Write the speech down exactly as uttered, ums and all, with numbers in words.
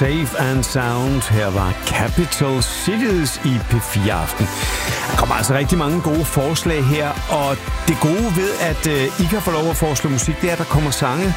Safe and Sound. Her var Capital Cities i P fire Aften. Der kommer altså rigtig mange gode forslag her, og det gode ved, at uh, I kan få lov at foreslå musik, det er, at der kommer sange